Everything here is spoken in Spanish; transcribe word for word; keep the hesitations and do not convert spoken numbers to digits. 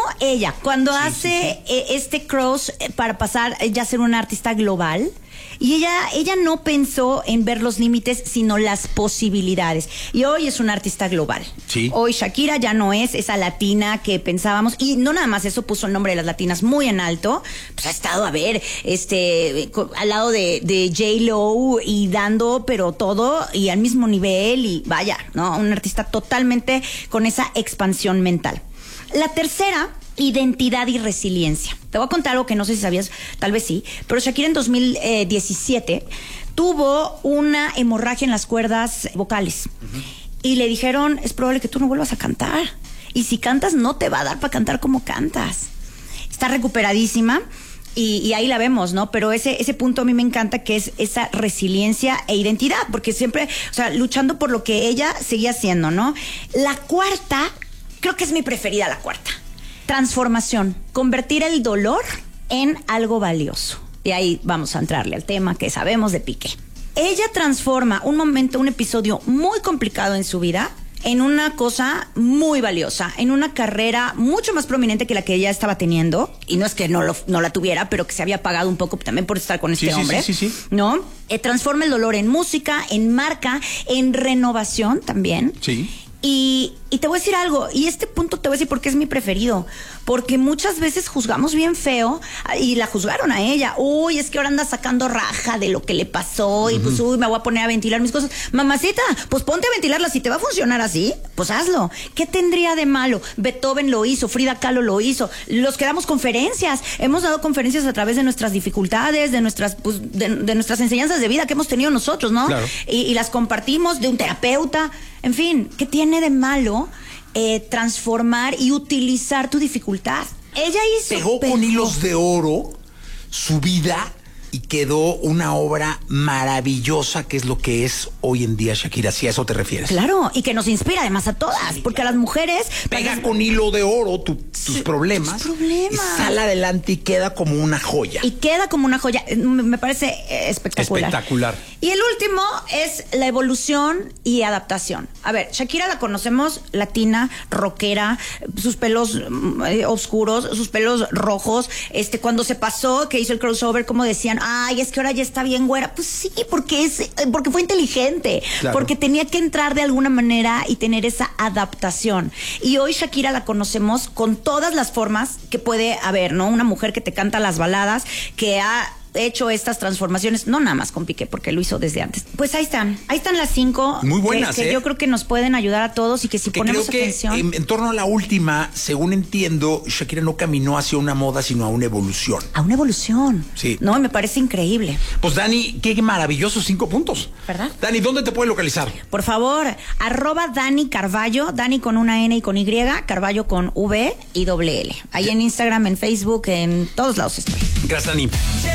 ella, cuando Sí, hace sí, eh, este cross eh, para pasar eh, ya a ser una artista global. Y ella, ella no pensó en ver los límites, sino las posibilidades. Y hoy es una artista global. Sí. Hoy Shakira ya no es esa latina que pensábamos. Y no nada más eso, puso el nombre de las latinas muy en alto. Pues ha estado, a ver, este, al lado de, de J-Lo y dando, pero todo y al mismo nivel. Y vaya, ¿no? Una artista totalmente con esa expansión mental. La tercera, identidad y resiliencia. Te voy a contar algo que no sé si sabías, tal vez sí, pero Shakira en dos mil diecisiete tuvo una hemorragia en las cuerdas vocales. Uh-huh. Y le dijeron, es probable que tú no vuelvas a cantar. Y si cantas, no te va a dar para cantar como cantas. Está recuperadísima. Y, y ahí la vemos, ¿no? Pero ese, ese punto a mí me encanta, que es esa resiliencia e identidad, porque siempre, o sea, luchando por lo que ella seguía haciendo, ¿no? La cuarta, creo que es mi preferida, la cuarta. Transformación, convertir el dolor en algo valioso. Y ahí vamos a entrarle al tema que sabemos de Piqué. Ella transforma un momento, un episodio muy complicado en su vida en una cosa muy valiosa, en una carrera mucho más prominente que la que ella estaba teniendo. Y no es que no, lo, no la tuviera, pero que se había apagado un poco también por estar con este sí, hombre. Sí, sí, sí, sí. ¿No? Eh, transforma el dolor en música, en marca, en renovación también. Sí. Y, y te voy a decir algo, y este punto te voy a decir por qué es mi preferido, porque muchas veces juzgamos bien feo, y la juzgaron a ella. Uy, es que ahora anda sacando raja de lo que le pasó, uh-huh. Y pues uy, me voy a poner a ventilar mis cosas. Mamacita, pues ponte a ventilarlas. Si te va a funcionar así, pues hazlo. ¿Qué tendría de malo? Beethoven lo hizo, Frida Kahlo lo hizo, los que damos conferencias, hemos dado conferencias a través de nuestras dificultades, de nuestras, pues, de, de nuestras enseñanzas de vida que hemos tenido nosotros, ¿no? Claro. Y, y las compartimos, de un terapeuta. En fin, ¿qué tiene de malo eh, transformar y utilizar tu dificultad? Ella hizo... Pegó con hilos de oro su vida y quedó una obra maravillosa, que es lo que es hoy en día Shakira, si a eso te refieres. Claro, y que nos inspira además a todas, sí, porque a las mujeres... Pega para... con hilo de oro tu, tus, sí, problemas, tus problemas y sale adelante y queda como una joya. Y queda como una joya, me parece espectacular. Espectacular. Y el último es la evolución y adaptación. A ver, Shakira la conocemos latina, rockera, sus pelos eh, oscuros, sus pelos rojos. Este, cuando se pasó, que hizo el crossover, como decían, ay, es que ahora ya está bien güera. Pues sí, porque es, porque fue inteligente, claro. Porque tenía que entrar de alguna manera y tener esa adaptación. Y hoy Shakira la conocemos con todas las formas que puede haber, ¿no? Una mujer que te canta las baladas, que ha hecho estas transformaciones, no nada más con Piqué, porque lo hizo desde antes. Pues ahí están, ahí están las cinco. Muy buenas, que, que ¿eh? yo creo que nos pueden ayudar a todos y que si que ponemos creo que atención. En, en torno a la última, según entiendo, Shakira no caminó hacia una moda, sino a una evolución. A una evolución. Sí. No, me parece increíble. Pues Dani, qué maravillosos cinco puntos. ¿Verdad? Dani, ¿dónde te puede localizar? Por favor, arroba Dani Carballo, Dani con una N y con Y, Carballo con V y doble L. Ahí sí. En Instagram, en Facebook, en todos lados estoy. Gracias, Dani.